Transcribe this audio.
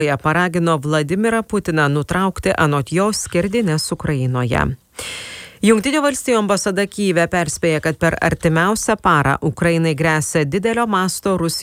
paragino Vladimirą Putiną nutraukti anot jo skerdynes Ukrainoje. Jungtinių valstijų ambasada Kyjive perspėja, kad per artimiausią parą Ukrainai gresia didelio masto Rusijos